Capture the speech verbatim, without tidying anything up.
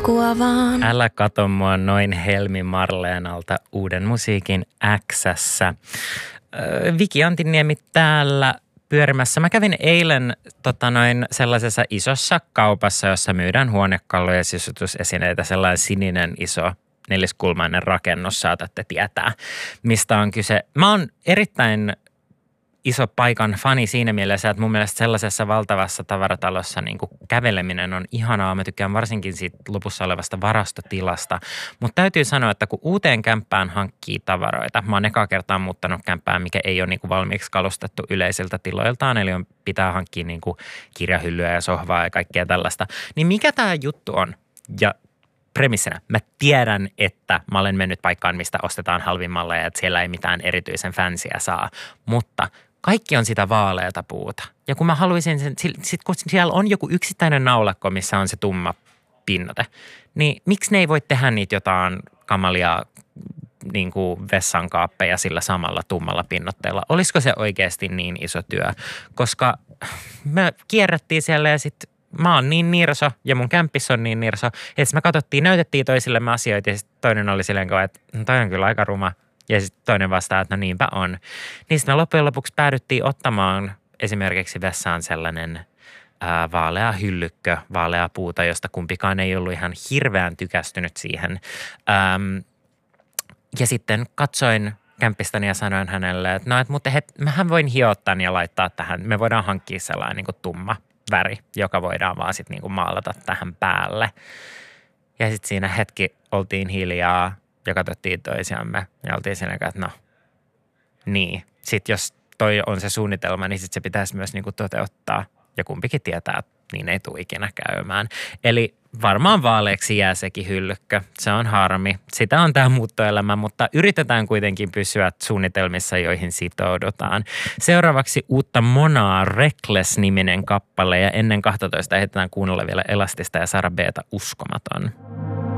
kurkkua vaan. Älä kato mua noin Helmi Marleenalta uuden musiikin X:ssä. Viki Antiniemi täällä pyörimässä. Mä kävin eilen tota noin, sellaisessa isossa kaupassa, jossa myydään huonekaluja ja sisustusesineitä. Sellainen sininen iso neliskulmainen rakennus, saatatte tietää, mistä on kyse. Mä oon erittäin iso paikan fani siinä mielessä, että mun mielestä sellaisessa valtavassa tavaratalossa niin kuin käveleminen on ihanaa. Mä tykkään varsinkin siitä lopussa olevasta varastotilasta. Mutta täytyy sanoa, että kun uuteen kämppään hankkii tavaroita, mä oon ekaa kertaa muuttanut kämppään, mikä ei ole niin kuin valmiiksi kalustettu yleisiltä tiloiltaan, eli on, pitää hankkia niin kuin kirjahyllyä ja sohvaa ja kaikkea tällaista. Niin mikä tämä juttu on? Ja premissinä, mä tiedän, että mä olen mennyt paikkaan, mistä ostetaan halvimmalla ja että siellä ei mitään erityisen fancyä saa, mutta kaikki on sitä vaaleata puuta. Ja kun mä haluaisin sen, sit kun siellä on joku yksittäinen naulakko, missä on se tumma pinnote, niin miksi ne ei voi tehdä niitä jotain kamalia niin kuin vessankaappeja sillä samalla tummalla pinnotteella? Olisiko se oikeasti niin iso työ? Koska me kierrättiin siellä ja sitten mä oon niin nirso ja mun kämppis on niin nirso, että me katsottiin, näytettiin toisillemme asioita ja sitten toinen oli silleen, että toi on kyllä aika ruma. Ja sitten toinen vastaa, että no niinpä on. Niin sitten me loppujen lopuksi päädyttiin ottamaan esimerkiksi vessaan sellainen ää, vaalea hyllykkö, vaalea puuta, josta kumpikaan ei ollut ihan hirveän tykästynyt siihen. Ähm, ja sitten katsoin kämppistäni ja sanoin hänelle, että no, että mutta het, mähän voin hiottaa tämän ja laittaa tähän. Me voidaan hankkia sellainen niin kuin tumma väri, joka voidaan vaan sitten niin kuin maalata tähän päälle. Ja sitten siinä hetki oltiin hiljaa ja katsottiin toisiamme ja oltiin siinä, että no niin. Sitten jos toi on se suunnitelma, niin sitten se pitäisi myös niin kuin toteuttaa ja kumpikin tietää, että niin ei tule ikinä käymään. Eli varmaan vaaleeksi jää sekin hyllykkö. Se on harmi. Sitä on tämä muuttoelämä, mutta yritetään kuitenkin pysyä suunnitelmissa, joihin sitoudutaan. Seuraavaksi uutta Monaa Reckless-niminen kappale ja ennen kaksitoista ehditään kuunnella vielä Elastista ja Sara B:ta Uskomaton.